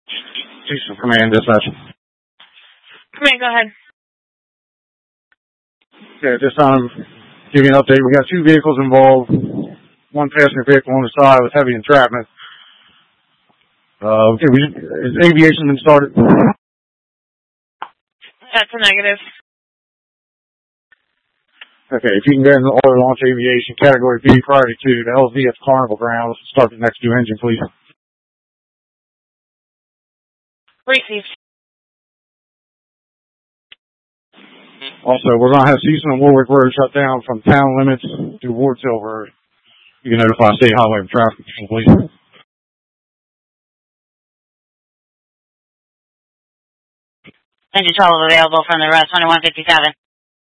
Chiefs of Command, dispatch. Command, go ahead. Okay, at this time, give you an update. We got 2 vehicles involved. 1 passenger vehicle on the side with heavy entrapment. Okay, is aviation been started? That's a negative. Okay, if you can get an order launch aviation, category B, priority 2, the LZ at the Carnival grounds. Start the next 2 engine, please. Received. Also, we're going to have Season and Warwick Road shut down from town limits to Ward Hill Road. You can notify State Highway and Traffic Control, please. Engine 12 available from the rest, 2157.